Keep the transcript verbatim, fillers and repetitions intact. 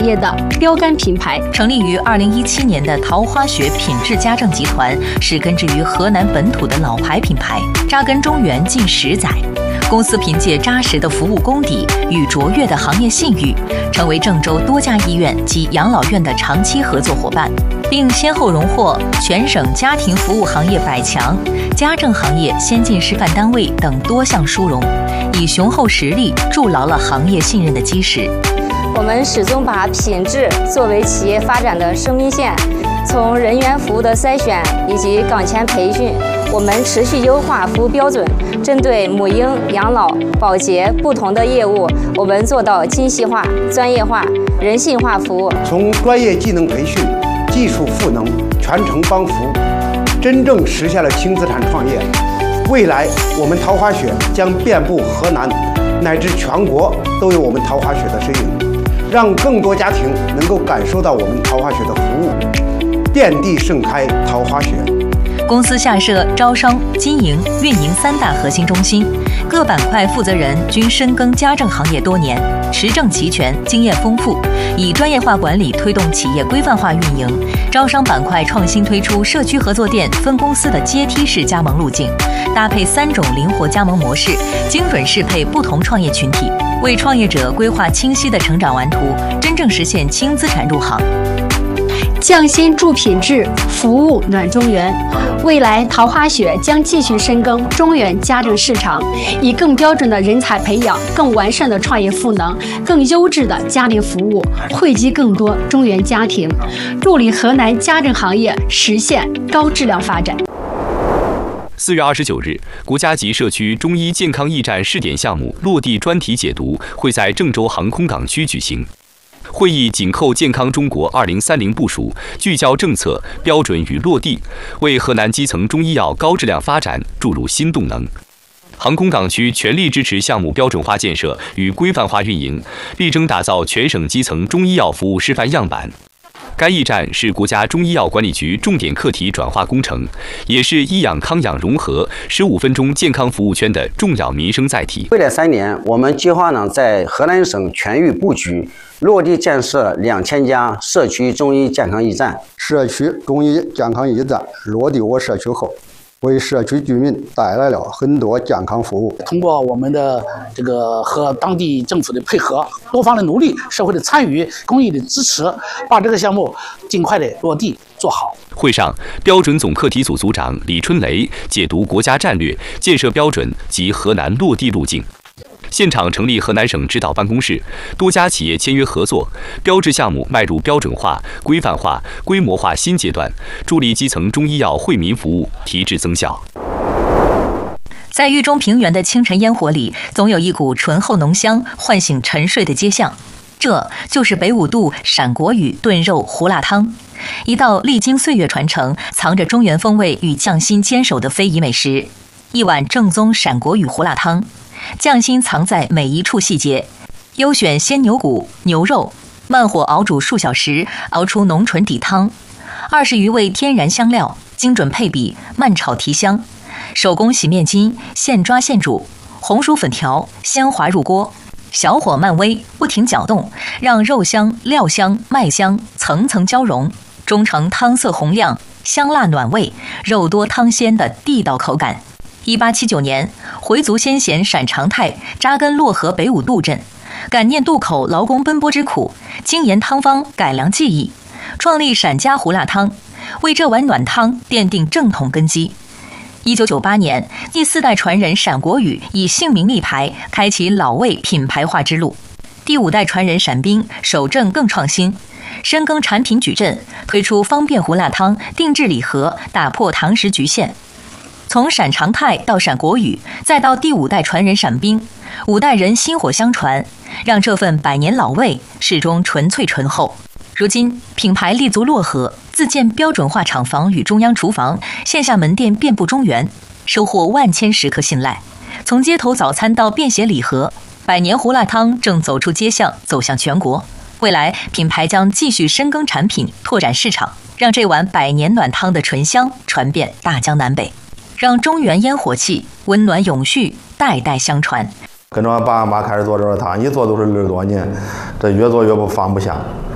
业的标杆品牌。 成立于二零一七年的桃花雪品质家政集团是根植于河南本土的老牌品牌，扎根中原近十载。公司凭借扎实的服务功底与卓越的行业信誉，成为郑州多家医院及养老院的长期合作伙伴，并先后荣获全省家庭服务行业百强、家政行业先进示范单位等多项殊荣，以雄厚实力筑牢了行业信任的基石。 我们始终把品质作为企业发展的生命线，从人员服务的筛选以及岗前培训，我们持续优化服务标准，针对母婴、养老、保洁不同的业务，我们做到精细化、专业化、人性化服务。 从专业技能培训、技术赋能、全程帮扶，真正实现了轻资产创业。未来，我们桃花雪将遍布河南乃至全国，都有我们桃花雪的身影，让更多家庭能够感受到我们桃花雪的服务，遍地盛开桃花雪。 公司下设招商、经营、运营三大核心中心，各板块负责人均深耕家政行业多年，持证齐全，经验丰富，以专业化管理推动企业规范化运营。招商板块创新推出社区合作店分公司的阶梯式加盟路径，搭配三种灵活加盟模式，精准适配不同创业群体，为创业者规划清晰的成长蓝图，真正实现轻资产入行。 匠心助品质，服务暖中原。未来桃花雪将继续深耕中原家政市场，以更标准的人才培养、更完善的创业赋能、更优质的家庭服务，惠及更多中原家庭，助力河南家政行业实现高质量发展。 四月二十九日，国家级社区中医健康驿站试点项目落地专题解读会在郑州航空港区举行。会议紧扣健康中国二零三零部署，聚焦政策标准与落地，为河南基层中医药高质量发展注入新动能。航空港区全力支持项目标准化建设与规范化运营，力争打造全省基层中医药服务示范样板。该驿站是国家中医药管理局重点课题转化工程，也是医养康养融合十五分钟健康服务圈的重要民生载体。 未来三年，我们计划呢在河南省全域布局，落地建设两千家社区中医健康驿站。 社区中医健康驿站落地我社区后，为社区居民带来了很多健康服务。 通过我们的这个和当地政府的配合，多方的努力，社会的参与，公益的支持，把这个项目尽快的落地做好。 会上，标准总课题组组长李春雷解读国家战略、建设标准及河南落地路径。现场成立河南省指导办公室，多家企业签约合作，标志项目迈入标准化、规范化、规模化新阶段，助力基层中医药惠民服务提质增效。 在豫中平原的清晨烟火里，总有一股醇厚浓香，唤醒沉睡的街巷。这就是北五渡陕国语炖肉胡辣汤，一道历经岁月传承、藏着中原风味与匠心坚守的非遗美食。一碗正宗陕国语胡辣汤，匠心藏在每一处细节，优选鲜牛骨、牛肉，慢火熬煮数小时，熬出浓醇底汤。二十余味天然香料，精准配比，慢炒提香。手工洗面巾，现抓现煮，红薯粉条先滑入锅，小火慢煨，不停搅动，让肉香、料香、麦香层层交融，终成汤色红亮、香辣暖胃、肉多汤鲜的地道口感。一八七九年，回族先贤陕长泰扎根漯河北五渡镇，感念渡口劳工奔波之苦，精研汤方，改良技艺，创立陕家胡辣汤，为这碗暖汤奠定正统根基。一九九八年，第四代传人陕国语以姓名立牌，开启老味品牌化之路。第五代传人陕兵守正更创新，深耕产品矩阵，推出方便胡辣汤定制礼盒，打破堂食局限。从陕长泰到陕国语，再到第五代传人陕兵，五代人薪火相传，让这份百年老味始终纯粹醇厚。如今，品牌立足漯河，自建标准化厂房与中央厨房，线下门店遍布中原，收获万千食客信赖。从街头早餐到便携礼盒，百年胡辣汤正走出街巷，走向全国。未来，品牌将继续深耕产品，拓展市场，让这碗百年暖汤的醇香传遍大江南北，让中原烟火气温暖永续，代代相传。 跟着俺爸俺妈开始做这个汤，一做都是二十多年，这越做越不放不下。